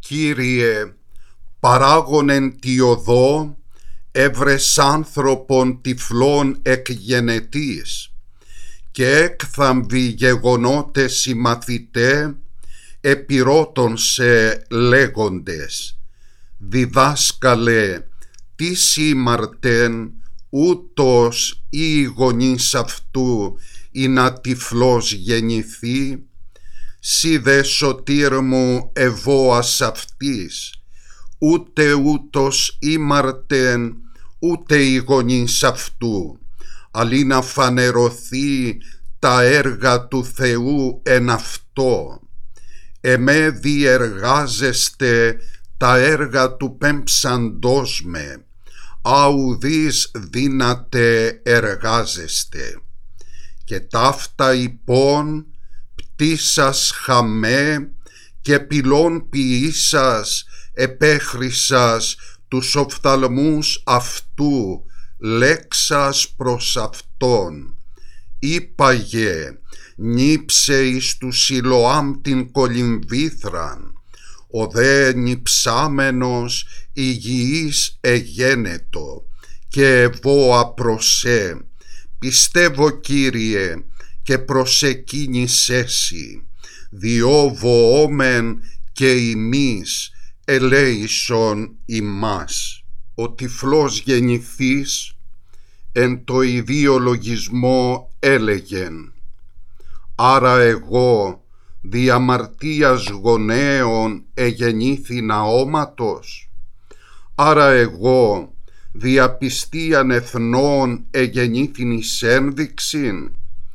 Κύριε, παράγων εν τη οδό, έβρες άνθρωπον τυφλών εκ γενετής, και έκθαμβοι γεγονότες οι μαθητέ, επιρώτων σε λέγοντες. Διδάσκαλε, τι σήμαρτεν, ούτως ή οι γονείς αυτού ή να τυφλός γεννηθεί, σι δε σωτήρ μου ευώας αυτής, ούτε ούτως ήμαρτεν, ούτε οι γονείς αυτού, αλλή να φανερωθεί τα έργα του Θεού εν αυτό. Εμέ διεργάζεστε τα έργα του πέμψαντός με, αουδείς δύναται εργάζεστε. Και ταύτα υπόν πτήσας χαμέ και πυλών ποιήσας επέχρησας τους οφθαλμούς αυτού, λέξας προς αυτόν. Είπαγε, νύψε εις του Σιλοάμ την κολυμβήθραν, ο δε νυψάμενος υγιής εγένετο, και ευώα προσέ. Πιστεύω, Κύριε, και προσεκίνησέσι, διό βοόμεν και ημείς ελέησον ημάς. Ο τυφλός γεννηθής εν το ιδίο λογισμό έλεγεν, άρα εγώ δι' αμαρτίας γονέων εγεννήθην αόματος, άρα εγώ δι' απιστίαν εθνών εγεννήθην εις ένδειξην,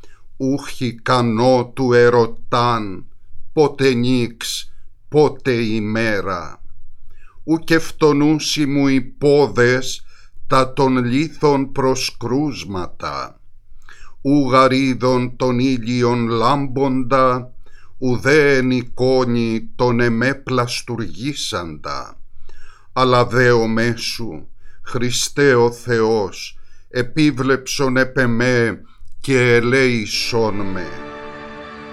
ούχι κανό του ερωτάν, πότε νύξ, πότε ημέρα. Ουκ ευτονούσι μου οι πόδες τα των λίθων προσκρούσματα, ου γαρίδων των ήλιων λάμποντα, ουδέ εν εικόνη των εμέ πλαστουργήσαντα. Αλλά δέο μέσου, Χριστέ ο Θεός, επίβλεψον επ' εμέ και ελέησον με.